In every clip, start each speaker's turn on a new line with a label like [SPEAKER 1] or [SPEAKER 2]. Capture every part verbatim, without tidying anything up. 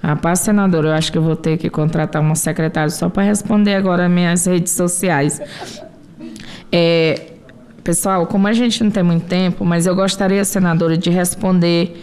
[SPEAKER 1] Rapaz, senadora, eu acho que eu vou ter que contratar uma secretária só para responder agora minhas redes sociais. É, pessoal, como a gente não tem muito tempo, mas eu gostaria, senadora, de responder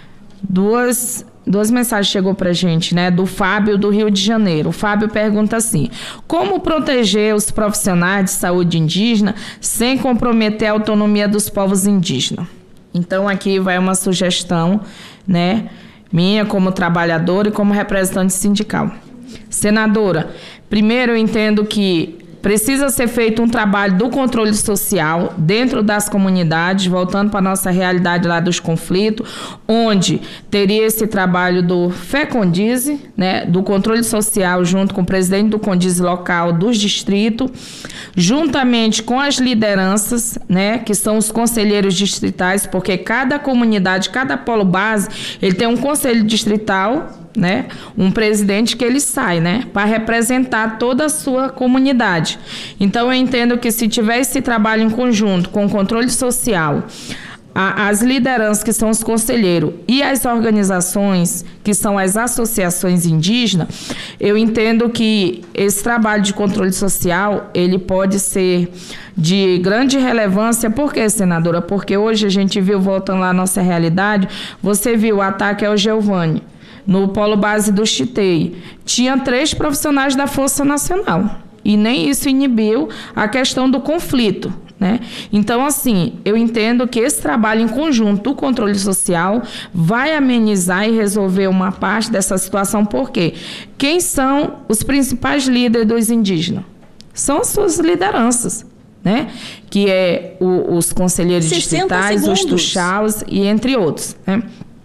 [SPEAKER 1] duas, duas mensagens que chegou para a gente, né? Do Fábio, do Rio de Janeiro. O Fábio pergunta assim: como proteger os profissionais de saúde indígena sem comprometer a autonomia dos povos indígenas? Então, aqui vai uma sugestão, né, minha como trabalhadora e como representante sindical. Senadora, primeiro eu entendo que precisa ser feito um trabalho do controle social dentro das comunidades, voltando para a nossa realidade lá dos conflitos, onde teria esse trabalho do FECONDIZE, né, do controle social, junto com o presidente do CONDIZE local dos distritos, juntamente com as lideranças, né, que são os conselheiros distritais, porque cada comunidade, cada polo base, ele tem um conselho distrital, né, um presidente que ele sai, né, para representar toda a sua comunidade. Então eu entendo que se tiver esse trabalho em conjunto com o controle social, a, as lideranças que são os conselheiros e as organizações que são as associações indígenas, eu entendo que esse trabalho de controle social, ele pode ser de grande relevância. Por quê, senadora? Porque hoje a gente viu, voltando lá à nossa realidade, você viu o ataque ao Geovani no polo base do Chitei. Tinha três profissionais da Força Nacional e nem isso inibiu a questão do conflito, né? Então, assim, eu entendo que esse trabalho em conjunto do controle social vai amenizar e resolver uma parte dessa situação, porque quem são os principais líderes dos indígenas? São as suas lideranças, né? Que é o, os conselheiros distritais, os tuxaus e entre outros, né?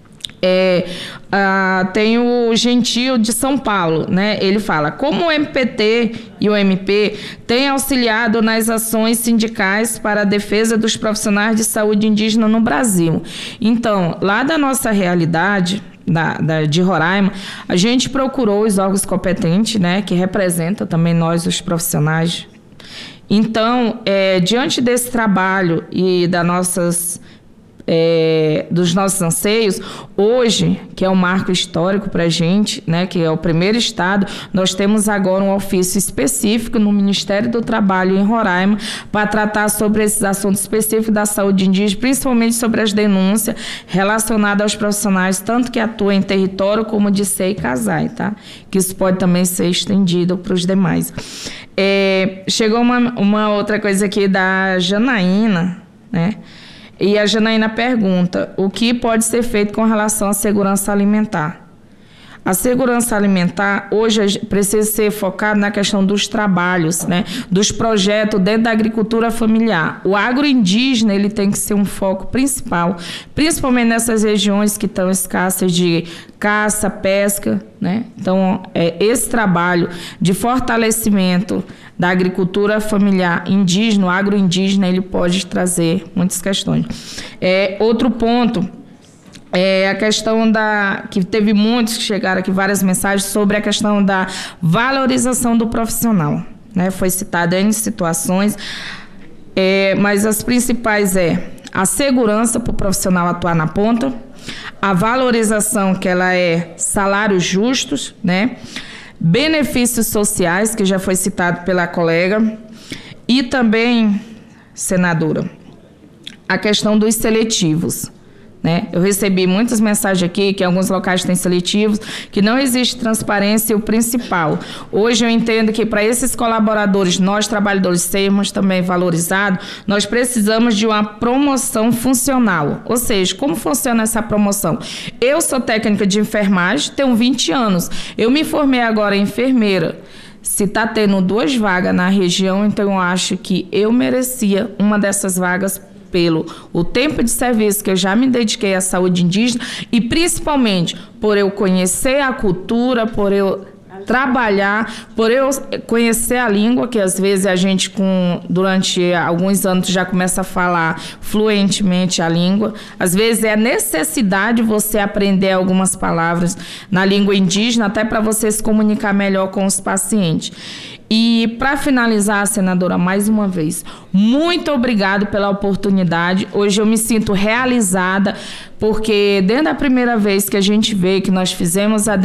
[SPEAKER 1] É, uh, tem o Gentil de São Paulo, né? Ele fala: como o M P T e o M P têm auxiliado nas ações sindicais para a defesa dos profissionais de saúde indígena no Brasil. Então, lá da nossa realidade, Da, da, de Roraima, a gente procurou os órgãos competentes, né, que representam também nós, os profissionais. Então, é, diante desse trabalho e das nossas, é, dos nossos anseios, hoje, que é um marco histórico para a gente, né, que é o primeiro estado, nós temos agora um ofício específico no Ministério do Trabalho em Roraima para tratar sobre esses assuntos específicos da saúde indígena, principalmente sobre as denúncias relacionadas aos profissionais, tanto que atuam em território como de S E I e CASAI, tá? Que isso pode também ser estendido para os demais. É, chegou uma, uma outra coisa aqui da Janaína, né? E a Janaína pergunta: o que pode ser feito com relação à segurança alimentar? A segurança alimentar hoje precisa ser focada na questão dos trabalhos, né? Dos projetos dentro da agricultura familiar. O agroindígena, ele tem que ser um foco principal, principalmente nessas regiões que estão escassas de caça, pesca, né? Então, é, esse trabalho de fortalecimento da agricultura familiar indígena, o agroindígena, ele pode trazer muitas questões. É, outro ponto é a questão da, que teve muitos que chegaram aqui, várias mensagens sobre a questão da valorização do profissional, né? Foi citada em situações, é, mas as principais é a segurança para o profissional atuar na ponta, a valorização, que ela é salários justos, né? Benefícios sociais, que já foi citado pela colega, e também, senadora, a questão dos seletivos, né? Eu recebi muitas mensagens aqui que alguns locais têm seletivos, que não existe transparência, e o principal. Hoje eu entendo que para esses colaboradores, nós trabalhadores sermos também valorizados, nós precisamos de uma promoção funcional. Ou seja, como funciona essa promoção? Eu sou técnica de enfermagem, tenho vinte anos. Eu me formei agora em enfermeira. Se está tendo duas vagas na região, então eu acho que eu merecia uma dessas vagas pelo o tempo de serviço que eu já me dediquei à saúde indígena e principalmente por eu conhecer a cultura, por eu trabalhar, por eu conhecer a língua, que às vezes a gente com, durante alguns anos já começa a falar fluentemente a língua. Às vezes é a necessidade de você aprender algumas palavras na língua indígena, até para você se comunicar melhor com os pacientes. E, para finalizar, senadora, mais uma vez, muito obrigado pela oportunidade. Hoje eu me sinto realizada, porque desde a primeira vez que a gente veio, que nós fizemos a